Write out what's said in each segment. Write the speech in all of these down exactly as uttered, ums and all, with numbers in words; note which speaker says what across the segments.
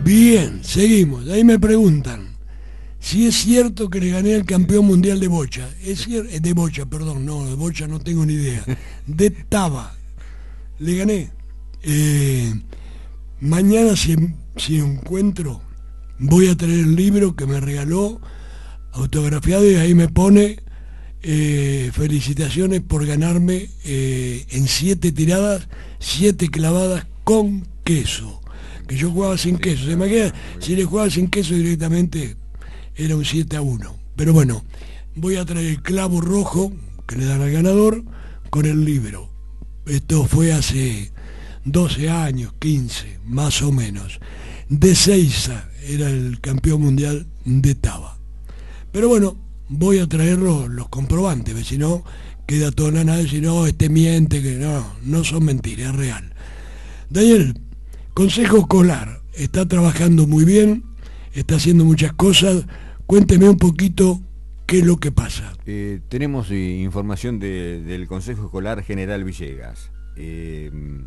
Speaker 1: Bien, seguimos. Ahí me preguntan si es cierto que le gané al campeón mundial de bocha. Es cierto, de bocha, perdón, no, de bocha no tengo ni idea. De taba. Le gané. Eh, mañana si, si encuentro, voy a traer el libro que me regaló, autografiado, y ahí me pone eh, felicitaciones por ganarme eh, en siete tiradas, siete clavadas con queso. Que yo jugaba sin sí, queso. ¿Se imagina? Si le jugaba sin queso directamente era un siete a uno. Pero bueno, voy a traer el clavo rojo que le dan al ganador con el libro. Esto fue hace doce años, quince, más o menos. De Seiza era el campeón mundial de taba. Pero bueno, voy a traer los, los comprobantes, si no queda toda la nada, si no, este miente, que no, no son mentiras, es real. Daniel, Consejo Escolar, está trabajando muy bien, está haciendo muchas cosas. Cuénteme un poquito qué es lo que pasa.
Speaker 2: Eh, tenemos eh, información de, del Consejo Escolar General Villegas. Eh,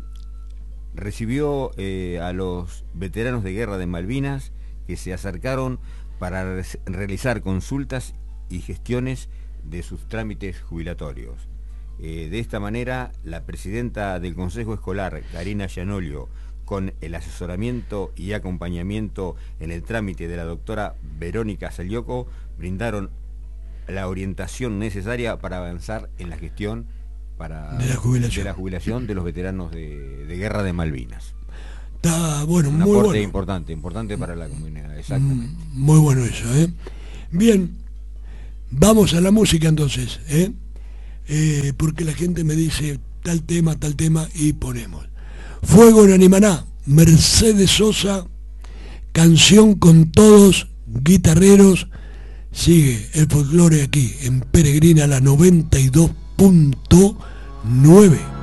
Speaker 2: recibió eh, a los veteranos de guerra de Malvinas que se acercaron para re realizar consultas y gestiones de sus trámites jubilatorios. Eh, de esta manera, la presidenta del Consejo Escolar, Karina Gianolio, con el asesoramiento y acompañamiento en el trámite de la doctora Verónica Salioco, brindaron la orientación necesaria para avanzar en la gestión para
Speaker 1: de la jubilación
Speaker 2: de, la jubilación de los veteranos de, de guerra de Malvinas.
Speaker 1: Está bueno,
Speaker 2: un
Speaker 1: muy
Speaker 2: aporte
Speaker 1: bueno.
Speaker 2: importante, importante para la comunidad, exactamente.
Speaker 1: Muy bueno eso, ¿eh? Bien, vamos a la música entonces, ¿eh? Eh, porque la gente me dice tal tema, tal tema, y ponemos Fuego en Animaná, Mercedes Sosa, canción con todos, guitarreros. Sigue el folclore aquí en Peregrina, la noventa y dos punto nueve.